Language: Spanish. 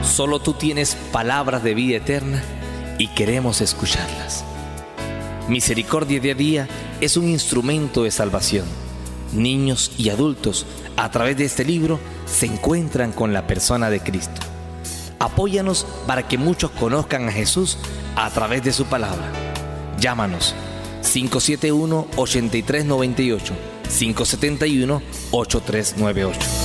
Solo tú tienes palabras de vida eterna y queremos escucharlas. Misericordia Día a Día es un instrumento de salvación. Niños y adultos, a través de este libro, se encuentran con la persona de Cristo. Apóyanos para que muchos conozcan a Jesús a través de su palabra. Llámanos 571-8398, 571-8398.